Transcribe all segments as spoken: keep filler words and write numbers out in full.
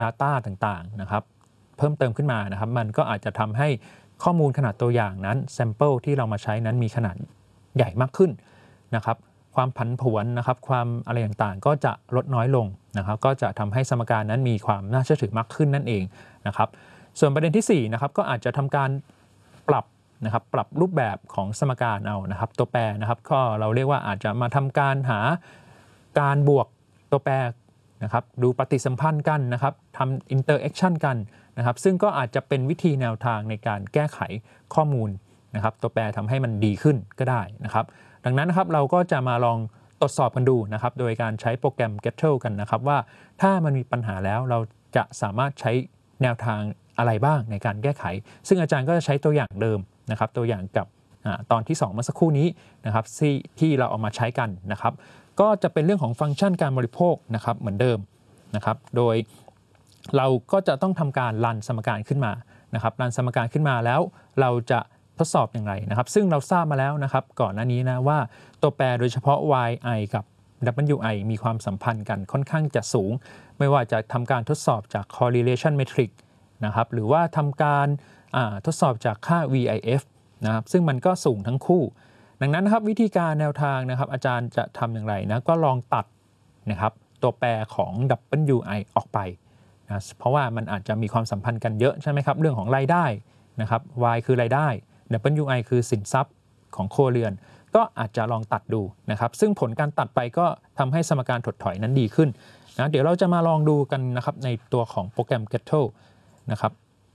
Data ต่างๆนะครับเพิ่มเติมขึ้นมานะครับมันก็อาจจะทำให้ข้อมูลขนาดตัวอย่างนั้น Sample ที่เรามาใช้นั้นมีขนาดใหญ่มากขึ้นนะครับความผันผวนนะครับความอะไรต่างๆก็จะลดน้อยลงนะครับก็จะทำให้สมการนั้นมีความน่าเชื่อถือมากขึ้นนั่นเองนะครับส่วนประเด็นที่สี่นะครับก็อาจจะทำการปรับนะครับปรับรูปแบบของสมการเอานะครับตัวแปรนะครับก็เราเรียกว่าอาจจะมาทำการหาการบวกตัวแปรนะครับดูปฏิสัมพันธ์กันนะครับทำ interaction กันนะครับซึ่งก็อาจจะเป็นวิธีแนวทางในการแก้ไขข้อมูลนะครับตัวแปรทำให้มันดีขึ้นก็ได้นะครับดังนั้นนะครับเราก็จะมาลองตรวจสอบกันดูนะครับโดยการใช้โปรแกรม Gettle กันนะครับว่าถ้ามันมีปัญหาแล้วเราจะสามารถใช้แนวทางอะไรบ้างในการแก้ไขซึ่งอาจารย์ก็จะใช้ตัวอย่างเดิมนะครับตัวอย่างกับตอนที่สองเมื่อสักครู่นี้นะครับที่ที่เราเอามาใช้กันนะครับก็จะเป็นเรื่องของฟังก์ชันการบริโภคนะครับเหมือนเดิมนะครับโดยเราก็จะต้องทำการรันสมการขึ้นมานะครับรันสมการขึ้นมาแล้วเราจะทดสอบอย่างไรนะครับซึ่งเราทราบมาแล้วนะครับก่อนหน้านี้นะว่าตัวแปรโดยเฉพาะ yi กับ wi มีความสัมพันธ์กันค่อนข้างจะสูงไม่ว่าจะทำการทดสอบจาก correlation metric นะครับหรือว่าทำการทดสอบจากค่า วี ไอ เอฟ นะครับซึ่งมันก็สูงทั้งคู่ดังนั้นนะครับวิธีการแนวทางนะครับอาจารย์จะทำอย่างไรนะก็ลองตัดนะครับตัวแปรของ wi ออกไปนะเพราะว่ามันอาจจะมีความสัมพันธ์กันเยอะใช่ไหมครับเรื่องของรายได้นะครับ y คือรายได้ wi คือสินทรัพย์ของครัวเรือนก็อาจจะลองตัดดูนะครับซึ่งผลการตัดไปก็ทำให้สมการถดถอยนั้นดีขึ้นนะเดี๋ยวเราจะมาลองดูกันนะครับในตัวของโปรแกรม Gettle นะครับ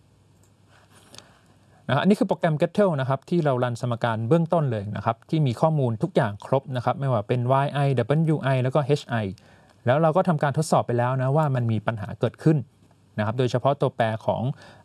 นะอันนี้คือโปรแกรม Gettle นะครับที่เรารันสมการเบื้องต้นเลยนะครับที่มีข้อมูลทุกอย่างครบนะครับไม่ว่าเป็น yi wi แล้วก็ hi แล้วเราก็ทำการทดสอบไปแล้วนะว่ามันมีปัญหาเกิดขึ้นนะครับโดยเฉพาะตัวแปรของ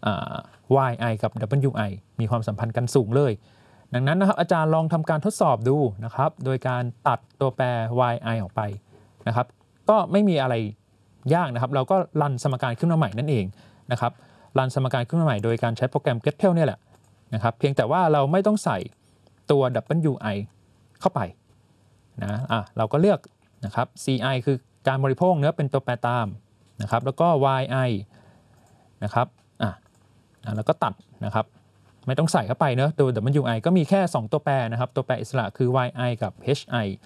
yi กับ wi มีความสัมพันธ์กันสูงเลยดังนั้นนะครับอาจารย์ลองทำการทดสอบดูนะครับโดยการตัดตัวแปร yi ออกไปนะครับก็ไม่มีอะไรยากนะครับเราก็รันสมการขึ้นมาใหม่นั่นเองนะครับรันสมการขึ้นมาใหม่โดยการใช้โปรแกรม Gettle เนี่ยแหละนะครับเพียงแต่ว่าเราไม่ต้องใส่ตัว wi เข้าไปนะอ่ะเราก็เลือกนะครับ ci คือการบริโภคเนื้อเป็นตัวแปรตามนะครับแล้วก็ yi นะครับอ่ะแล้วก็ตัดนะครับไม่ต้องใส่เข้าไปเนอะตัว wi ก็มีแค่สองตัวแปรนะครับตัวแปรอิสระคือ yi กับ hi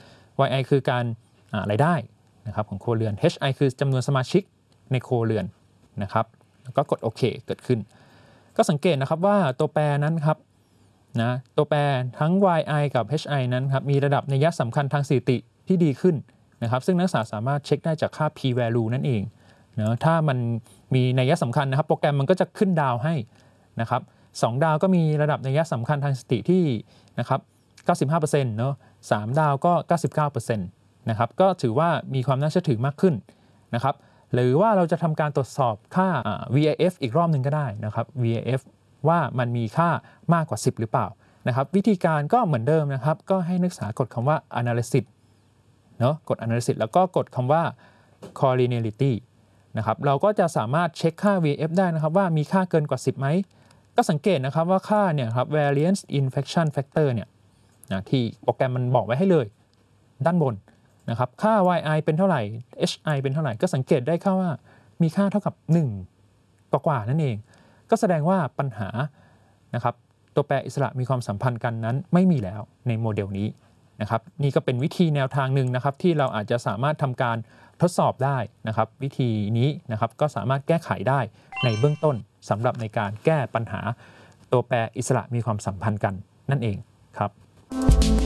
yi คือการรายได้นะครับของครัวเรือน hi คือจำนวนสมาชิกในครัวเรือนนะครับแล้วก็กดโอเคเกิดขึ้นก็สังเกตนะครับว่าตัวแปรนั้นครับนะตัวแปรทั้ง yi กับ hi นั้นครับมีระดับนัยสำคัญทางสถิติที่ดีขึ้นนะครับซึ่งนักศึกษาสามารถเช็คได้จากค่า p value นั่นเองนะถ้ามันมีนัยสำคัญนะครับโปรแกรมมันก็จะขึ้นดาวให้นะครับสองดาวก็มีระดับนัยสำคัญทางสถิติที่นะครับ เก้าสิบห้าเปอร์เซ็นต์ เนอะสามดาวก็ เก้าสิบเก้าเปอร์เซ็นต์ นะครับก็ถือว่ามีความน่าเชื่อถือมากขึ้นนะครับหรือว่าเราจะทำการตรวจสอบค่า วี ไอ เอฟ อีกรอบหนึ่งก็ได้นะครับ วี ไอ เอฟ ว่ามันมีค่ามากกว่าสิบหรือเปล่านะครับวิธีการก็เหมือนเดิมนะครับก็ให้นักศึกษากดคำว่า analysis เนาะกด analysis แล้วก็กดคำว่า collinearity นะครับเราก็จะสามารถเช็คค่า วี ไอ เอฟ ได้นะครับว่ามีค่าเกินกว่าสิบไหมก็สังเกตนะครับว่าค่าเนี่ยครับ variance infection factor เนี่ยนะที่โปรแกรมมันบอกไว้ให้เลยด้านบนนะครับค่า yi เป็นเท่าไหร่ hi เป็นเท่าไหร่ก็สังเกตได้ค่าว่ามีค่าเท่ากับหนึ่งกว่าๆนั่นเองก็แสดงว่าปัญหานะครับตัวแปรอิสระมีความสัมพันธ์กันนั้นไม่มีแล้วในโมเดลนี้นะครับนี่ก็เป็นวิธีแนวทางหนึ่งนะครับที่เราอาจจะสามารถทำการทดสอบได้นะครับวิธีนี้นะครับก็สามารถแก้ไขได้ในเบื้องต้นสำหรับในการแก้ปัญหาตัวแปรอิสระมีความสัมพันธ์กันนั่นเองครับ